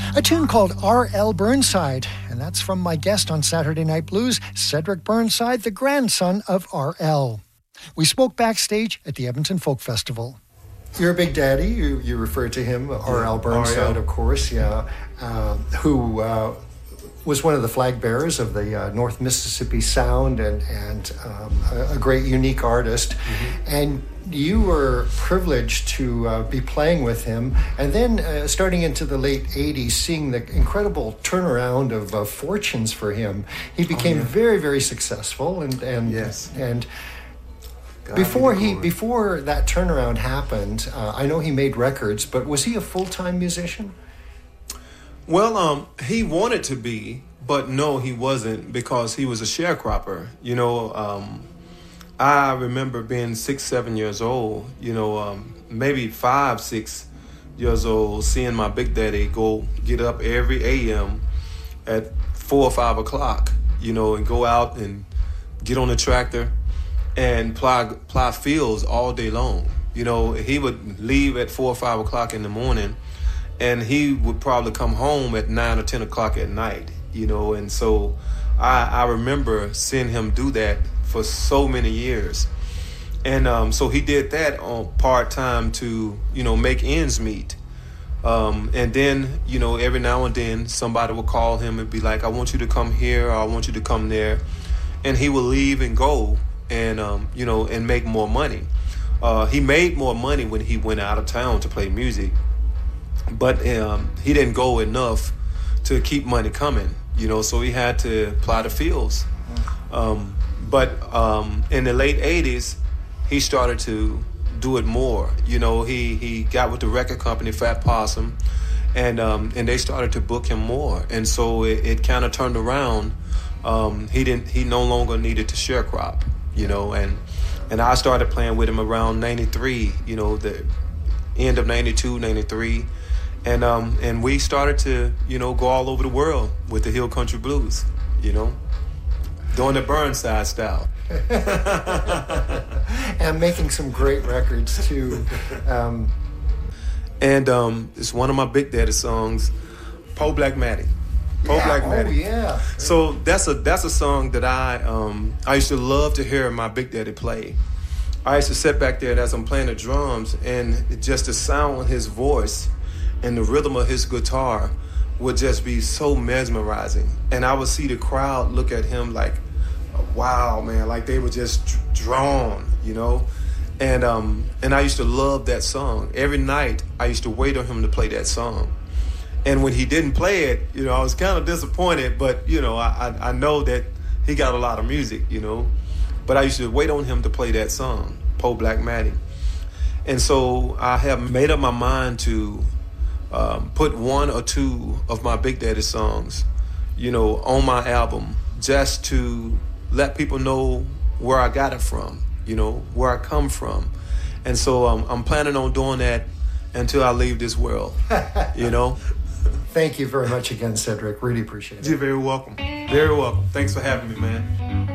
A tune called R.L. Burnside, and that's from my guest on Saturday Night Blues, Cedric Burnside, the grandson of R.L. We spoke backstage at the Edmonton Folk Festival. Your big daddy, you referred to him, R.L. Burnside, of course, who was one of the flag bearers of the North Mississippi Sound and a great, unique artist. Mm-hmm. And you were privileged to be playing with him, and then starting into the late 80s, seeing the incredible turnaround of fortunes for him. He became very, very successful, and yes. And before that turnaround happened, I know he made records, but was he a full-time musician? Well, he wanted to be, but no, he wasn't, because he was a sharecropper. You know, I remember being 6, 7 years old, maybe 5, 6 years old, seeing my Big Daddy get up every AM at 4 or 5 o'clock, and go out and get on the tractor and plow fields all day long. He would leave at 4 or 5 o'clock in the morning, and he would probably come home at 9 or 10 o'clock at night, and so I remember seeing him do that for so many years. And so he did that on part-time to, make ends meet. And then, every now and then somebody would call him and be like, I want you to come here, or I want you to come there. And he would leave and go and, and make more money. He made more money when he went out of town to play music. But he didn't go enough to keep money coming, so he had to plow the fields. But in the late 80s, he started to do it more. He got with the record company, Fat Possum, and they started to book him more. And so it kind of turned around. He no longer needed to sharecrop, and I started playing with him around 93, the end of 92, 93. And we started to, go all over the world with the Hill Country Blues, doing the Burnside style. And making some great records, too. It's one of my Big Daddy songs, Po Black Matty. Black Matty. Oh, yeah. So that's a song that I used to love to hear my Big Daddy play. I used to sit back there as I'm playing the drums, and just the sound of his voice and the rhythm of his guitar would just be so mesmerizing. And I would see the crowd look at him like, wow, man, like they were just drawn, And I used to love that song. Every night I used to wait on him to play that song. And when he didn't play it, I was kind of disappointed, but, I know that he got a lot of music, But I used to wait on him to play that song, Po Black Matty. And so I have made up my mind to put 1 or 2 of my Big Daddy songs, on my album, just to let people know where I got it from, where I come from. And so I'm planning on doing that until I leave this world, Thank you very much again, Cedric. Really appreciate it. You're very welcome. Very welcome. Thanks for having me, man.